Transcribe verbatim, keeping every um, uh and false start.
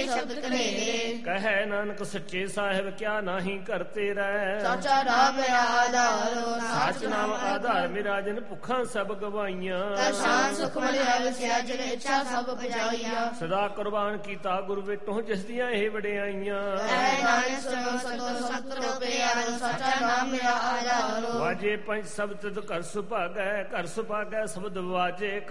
ਸ਼ਬਦ ਕਨੇਰੇ। ਕਹੈ ਨਾਨਕ ਸੱਚੇ ਸਾਹਿਬ ਕਿਆ ਨਾਹੀ ਕਰਤੇ ਰਹਿ। ਸਾਚਾ ਨਾਮ ਮੇਰਾ ਆਧਾਰ, ਸਾਚ ਨਾਮ ਆਧਾਰ ਮੇਰਾ ਜਿਨ ਭੁੱਖਾਂ ਸਭ ਗਵਾਈਆਂ। ਤਾ ਸ਼ਾਨ ਸੁਖ ਮਿਲਿਆ ਵਸਿਆ ਜਿਨ ਇੱਛਾ ਸਭ ਪਜਾਈਆ। ਸਦਾ ਕੁਰਬਾਨ ਕੀਤਾ ਗੁਰ ਵਿਟੋਂ ਜਿਸ ਦੀਆਂ ਇਹ ਵਡਿਆਈਆਂ। ਐ ਨਾਨਕ ਸੁਣੋ ਸਤੋ ਸਤਿ ਪਿਆਰੋ, ਸਾਚਾ ਨਾਮ ਮੇਰਾ ਆਧਾਰ। ਵਾਜੇ ਪੰਜ ਸ਼ਬਦ ਘਰ ਸੁਭਾਗੈ, ਘਰ ਸੁਭਾਗੈ ਸ਼ਬਦ ਵਾਜੇ।